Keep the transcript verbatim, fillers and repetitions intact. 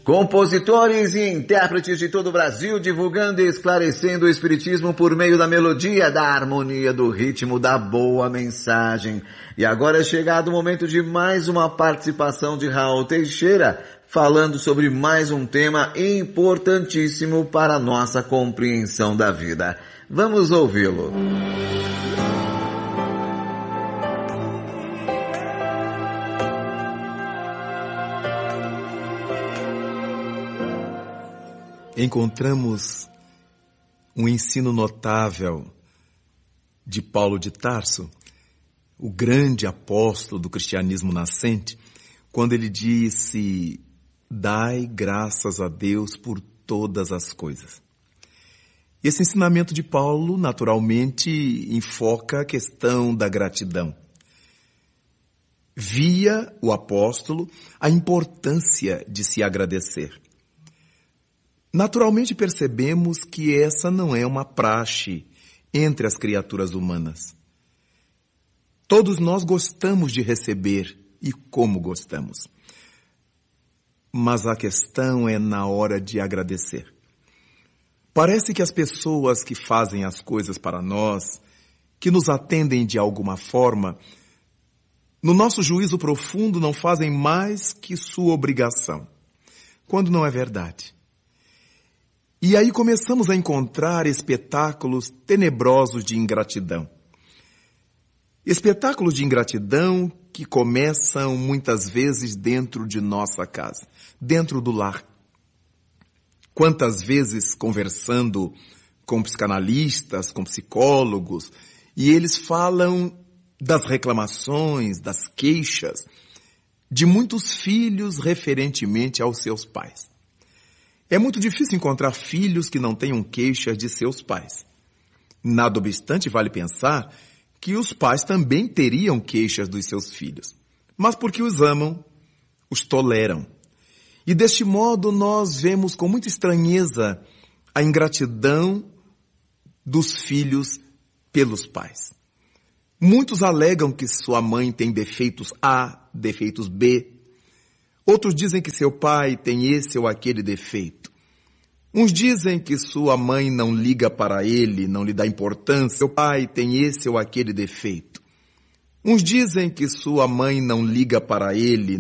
Compositores e intérpretes de todo o Brasil divulgando e esclarecendo o Espiritismo por meio da melodia, da harmonia, do ritmo, da boa mensagem. E agora é chegado o momento de mais uma participação de Raul Teixeira, falando sobre mais um tema importantíssimo para a nossa compreensão da vida. Vamos ouvi-lo. Encontramos um ensino notável de Paulo de Tarso, o grande apóstolo do cristianismo nascente, quando ele disse: dai graças a Deus por todas as coisas. Esse ensinamento de Paulo, naturalmente, enfoca a questão da gratidão. Via o apóstolo a importância de se agradecer. Naturalmente percebemos que essa não é uma praxe entre as criaturas humanas. Todos nós gostamos de receber, e como gostamos. Mas a questão é na hora de agradecer. Parece que as pessoas que fazem as coisas para nós, que nos atendem de alguma forma, no nosso juízo profundo não fazem mais que sua obrigação, quando não é verdade. E aí começamos a encontrar espetáculos tenebrosos de ingratidão. Espetáculos de ingratidão que começam muitas vezes dentro de nossa casa, dentro do lar. Quantas vezes conversando com psicanalistas, com psicólogos, e eles falam das reclamações, das queixas de muitos filhos referentemente aos seus pais. É muito difícil encontrar filhos que não tenham queixas de seus pais. Nada obstante, vale pensar que os pais também teriam queixas dos seus filhos. Mas porque os amam, os toleram. E deste modo nós vemos com muita estranheza a ingratidão dos filhos pelos pais. Muitos alegam que sua mãe tem defeitos A, defeitos B. Outros dizem que seu pai tem esse ou aquele defeito. Uns dizem que sua mãe não liga para ele, não lhe dá importância. Seu pai tem esse ou aquele defeito. Uns dizem que sua mãe não liga para ele,